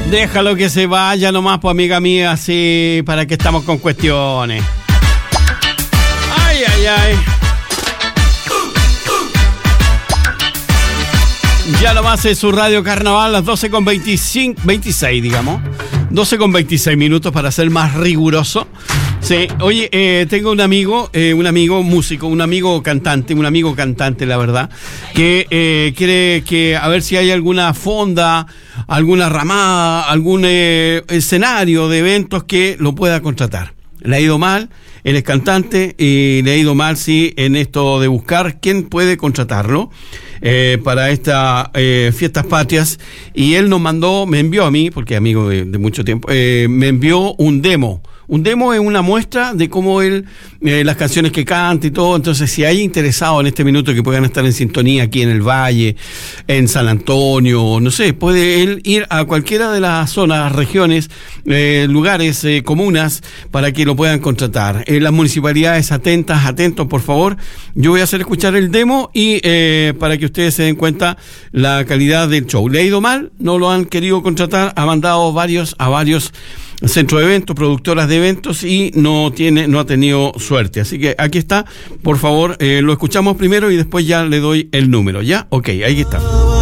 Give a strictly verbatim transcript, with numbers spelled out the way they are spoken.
Déjalo que se vaya nomás, pues amiga mía, así, para que estamos con cuestiones. Ay, ay, ay. Ya nomás es su Radio Carnaval, las doce con veinticinco, veintiséis, digamos. doce con veintiséis minutos para ser más riguroso. Sí, oye, eh, tengo un amigo, eh, un amigo músico, un amigo cantante, un amigo cantante, la verdad, que eh, quiere que a ver si hay alguna fonda, alguna ramada, algún eh, escenario de eventos que lo pueda contratar. Le ha ido mal, él es cantante y le ha ido mal, sí, en esto de buscar quién puede contratarlo eh, para estas eh, fiestas patrias. Y él nos mandó, me envió a mí, porque es amigo de, de mucho tiempo, eh, me envió un demo. Un demo es una muestra de cómo él, eh, las canciones que canta y todo. Entonces, si hay interesados en este minuto que puedan estar en sintonía aquí en el Valle, en San Antonio, no sé, puede él ir a cualquiera de las zonas, regiones, eh, lugares, eh, comunas, para que lo puedan contratar. Eh, las municipalidades atentas, atentos, por favor. Yo voy a hacer escuchar el demo y eh, para que ustedes se den cuenta la calidad del show. ¿Le ha ido mal? No lo han querido contratar. Ha mandado varios a varios centro de eventos, productoras de eventos y no tiene, no ha tenido suerte. Así que aquí está, por favor, eh, lo escuchamos primero y después ya le doy el número, ¿ya? Ok, ahí está.